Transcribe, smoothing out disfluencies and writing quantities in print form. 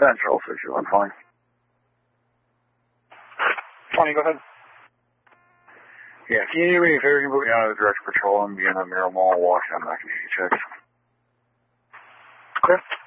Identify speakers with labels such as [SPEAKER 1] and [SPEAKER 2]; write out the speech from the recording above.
[SPEAKER 1] Central 6120.
[SPEAKER 2] 20, go ahead.
[SPEAKER 1] Yeah, can you do me a favor? You can put me on the direct patrol and be in the Merrill Mall, Washington. I can get you checked.
[SPEAKER 2] Okay.